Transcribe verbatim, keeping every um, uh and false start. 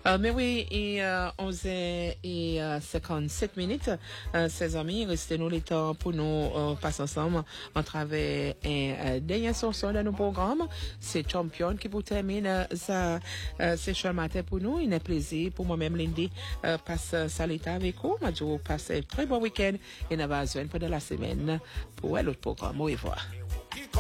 Euh, mais oui, et euh, onze heures et euh, cinquante-sept minutes, euh, ses amis, restez-nous le temps pour nous euh, passer ensemble en travers un euh, dernier chanson de nos programmes. C'est Champion qui vous termine euh, ça, euh, c'est chaud matin pour nous. Il est plaisir pour moi-même, Lindy, euh, passe ça l'état avec vous. Je vous passe un très bon week-end et nous allons pendant la semaine pour l'autre programme. Au revoir.